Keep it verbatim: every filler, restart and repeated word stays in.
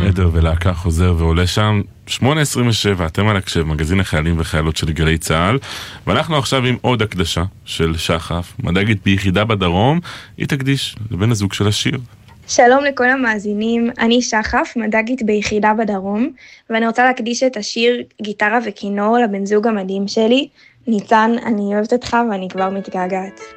עדר ולהקה חוזר ועולה שם. שמונה עשרים ושבע, אתם על הקשב, מגזין החיילים וחיילות של גלי צהל, ואנחנו עכשיו עם עוד הקדשה של שחף, מדגית ביחידה בדרום, היא תקדיש לבן הזוג של השיר. שלום לכל המאזינים, אני שחף, מדגית ביחידה בדרום, ואני רוצה להקדיש את השיר גיטרה וכינור לבן זוג המדהים שלי, ניצן, אני אוהבת אותך ואני כבר מתגעגעת.